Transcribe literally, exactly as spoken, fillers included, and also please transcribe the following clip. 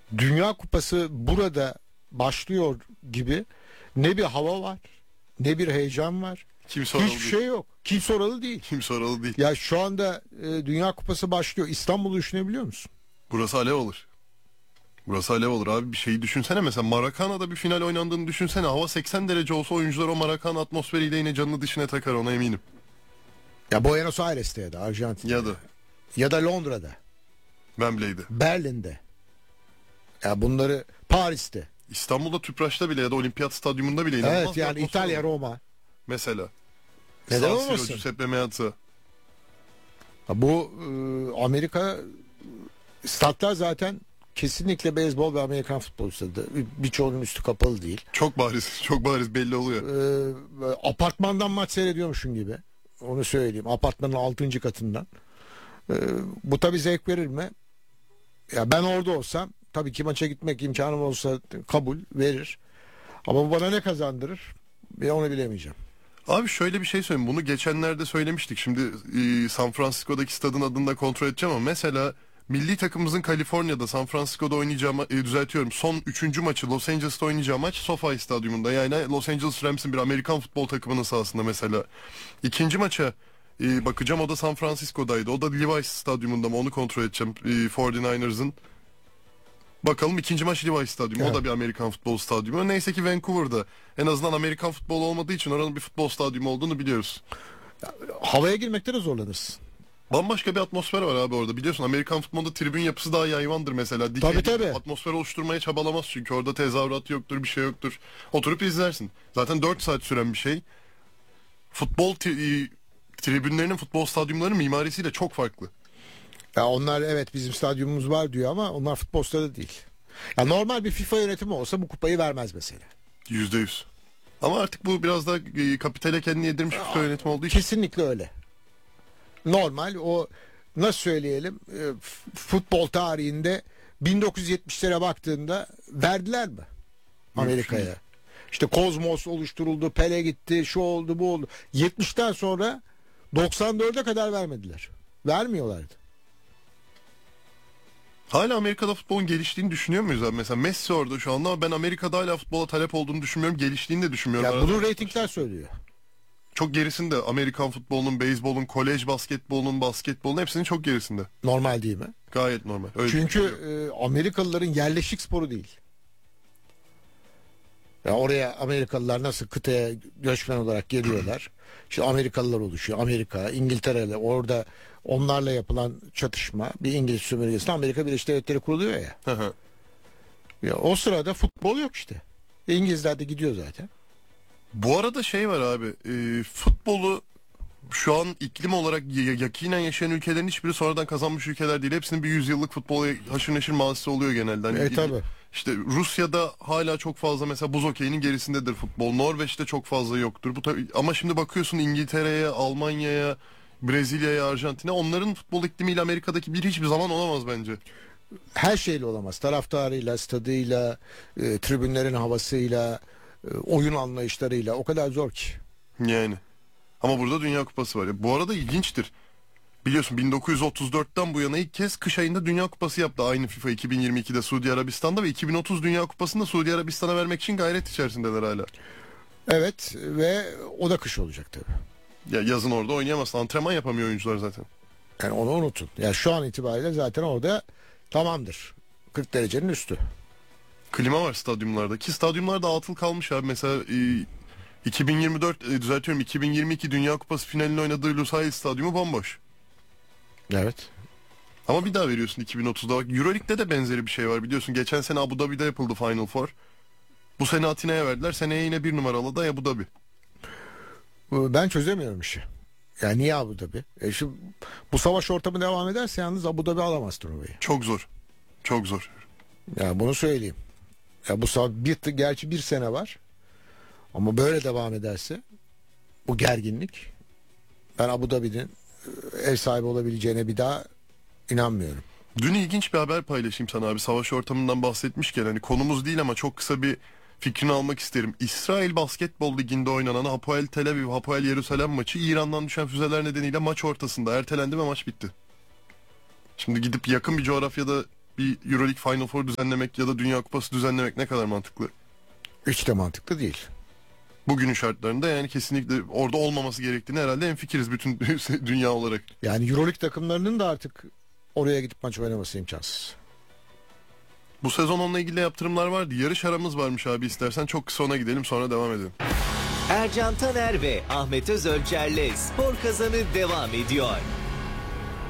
Dünya Kupası burada başlıyor gibi ne bir hava var, ne bir heyecan var. Kimse oralı Hiçbir değil. şey yok. Kimse oralı değil. Kimse oralı değil. Ya şu anda e, Dünya Kupası başlıyor. İstanbul'u düşünebiliyor musun? Burası alev olur. Burası alev olur abi. Bir şeyi düşünsene, mesela Maracana'da bir final oynandığını düşünsene. Hava seksen derece olsa oyuncular o Maracana atmosferiyle yine canını dışına takar, ona eminim. Ya Buenos Aires'te ya da Arjantin'de. Ya da Ya da Londra'da. Wembley'de. Berlin'de. Ya bunları Paris'te. İstanbul'da Tüpraş'ta bile ya da Olimpiyat Stadyumunda bile inanılmaz Evet bir yani atmosfer İtalya, olur. Roma. Mesela. Neden San Siro, olmasın? Giuseppe Meazza. Ya bu e, Amerika statlar zaten kesinlikle beyzbol ve Amerikan futbolu stadı. Birçoğunun üstü kapalı değil. Çok bariz, çok bariz belli oluyor. E, apartmandan maç seyrediyormuşsun gibi. Onu söyleyeyim. Apartmanın altıncı katından. E, bu tabii zevk verir mi? Ya ben orada olsam tabii ki maça gitmek imkanım olsa kabul verir. Ama bu bana ne kazandırır? Ben onu bilemeyeceğim. Abi şöyle bir şey söyleyeyim. Bunu geçenlerde söylemiştik. Şimdi e, San Francisco'daki stadın adını da kontrol edeceğim ama mesela milli takımımızın Kaliforniya'da San Francisco'da oynayacağı ma- e, düzeltiyorum. Son üçüncü maçı Los Angeles'ta oynayacağı maç SoFi Stadyumunda. Yani Los Angeles Rams'in bir Amerikan futbol takımının sahasında mesela. İkinci maça e, bakacağım, o da San Francisco'daydı. O da Levi's Stadyumunda mı, onu kontrol edeceğim. E, kırk dokuz ers'ın. Bakalım, ikinci maç Levi's Stadyumu. Evet. O da bir Amerikan futbol stadyumu. Neyse ki Vancouver'da. En azından Amerikan futbolu olmadığı için oranın bir futbol stadyumu olduğunu biliyoruz. Havaya girmekte de zorlanırsın. Bambaşka bir atmosfer var abi orada. Biliyorsun Amerikan futbolunda tribün yapısı daha yayvandır mesela. Dikey Tabii, tabii. atmosfer oluşturmaya çabalamaz çünkü orada tezahürat yoktur, bir şey yoktur. Oturup izlersin. Zaten dört saat süren bir şey. Futbol tri- tribünlerinin, futbol stadyumlarının mimarisiyle çok farklı. Ya onlar evet bizim stadyumumuz var diyor ama onlar futbol stadı değil. Ya normal bir FIFA yönetimi olsa bu kupayı vermez mesela. Yüzde yüz. Ama artık bu biraz da e, kapitale kendini yedirmiş bir yönetim olduğu için. Kesinlikle öyle. Normal o nasıl söyleyelim e, f- futbol tarihinde bin dokuz yüz yetmişlere baktığında verdiler mi Amerika'ya? İşte Kozmos oluşturuldu, Pele gitti, şu oldu, bu oldu. yetmişten sonra doksan dörde kadar vermediler. Vermiyorlardı. Hala Amerika'da futbolun geliştiğini düşünüyor muyuz abi? Mesela Messi orada şu anda ama ben Amerika'da hala futbola talep olduğunu düşünmüyorum. Geliştiğini de düşünmüyorum. Ya Arada bunu reytingler söylüyor. çok gerisinde. Amerikan futbolunun, beyzbolun, kolej basketbolunun, basketbolun hepsinin çok gerisinde. Normal değil mi? Gayet normal. Öyle Çünkü düşünüyorum. e, Amerikalıların yerleşik sporu değil. Ya oraya Amerikalılar nasıl kıtaya göçmen olarak geliyorlar. İşte Amerikalılar oluşuyor. Amerika, İngiltere'yle orada onlarla yapılan çatışma bir İngiliz sömürgesinde Amerika Birleşik Devletleri kuruluyor ya. Hı hı. Ya o sırada futbol yok işte. İngilizler de gidiyor zaten. Bu arada şey var abi. E, futbolu şu an iklim olarak y- yakinen yaşayan ülkelerin hiçbiri sonradan kazanmış ülkeler değil. Hepsinin bir yüzyıllık futbola haşır neşir mazisi oluyor genelde. Hani E, il- tabii. İşte Rusya'da hala çok fazla mesela buz okeyinin gerisindedir futbol. Norveç'te çok fazla yoktur. Bu tabii, ama şimdi bakıyorsun İngiltere'ye, Almanya'ya, Brezilya'ya, Arjantin'e, onların futbol iklimiyle Amerika'daki bir hiçbir zaman olamaz bence. Her şeyle olamaz. Taraftarıyla, stadıyla, e, tribünlerin havasıyla, e, oyun anlayışlarıyla o kadar zor ki. Yani. Ama burada Dünya Kupası var. Ya, bu arada ilginçtir. Biliyorsun bin dokuz yüz otuz dörtten bu yana ilk kez kış ayında Dünya Kupası yaptı aynı FIFA iki bin yirmi ikide Suudi Arabistan'da ve iki bin otuz Dünya Kupası'nda Suudi Arabistan'a vermek için gayret içerisindeler hala. Evet ve o da kış olacak tabii. Ya yazın orada oynayamazsın. Antrenman yapamıyor oyuncular zaten. Yani onu unutun. Ya şu an itibariyle zaten orada tamamdır. kırk derecenin üstü. Klima var stadyumlarda ki stadyumlarda atıl kalmış abi. Mesela e, iki bin yirmi dört e, düzeltiyorum iki bin yirmi iki Dünya Kupası finalini oynadığı Lusail Stadyumu bomboş. Evet. Ama bir daha veriyorsun iki bin otuzda. Bak Euroleague'de de benzeri bir şey var biliyorsun. Geçen sene Abu Dhabi'de yapıldı Final Four. Bu sene Atina'ya verdiler. Seneye yine bir numaralı da Abu Dhabi. Ben çözemiyorum işi. Yani niye Abu Dhabi? E şu, bu savaş ortamı devam ederse yalnız Abu Dhabi alamaz turnuvayı. Çok zor. Çok zor. Ya bunu söyleyeyim. Ya bu sa- bir gerçi bir sene var. Ama böyle devam ederse bu gerginlik, ben Abu Dhabi'nin e, ev sahibi olabileceğine bir daha inanmıyorum. Dün ilginç bir haber paylaşayım sana abi. Savaş ortamından bahsetmişken hani konumuz değil ama çok kısa bir fikrini almak isterim. İsrail Basketbol Ligi'nde oynanan Hapoel Tel Aviv Hapoel Yerusalem maçı İran'dan düşen füzeler nedeniyle maç ortasında ertelendi ve maç bitti. Şimdi gidip yakın bir coğrafyada bir EuroLeague Final Four düzenlemek ya da Dünya Kupası düzenlemek ne kadar mantıklı? Hiç de mantıklı değil. Bugünün şartlarında yani kesinlikle orada olmaması gerektiğini herhalde hemfikiriz bütün dünya olarak. Yani EuroLeague takımlarının da artık oraya gidip maç oynaması imkansız. Bu sezon onunla ilgili yaptırımlar vardı. Yarış aramız varmış abi, istersen çok kısa ona gidelim sonra devam edelim. Ercan Taner ve Ahmet Özölçer'le Spor Kazanı devam ediyor.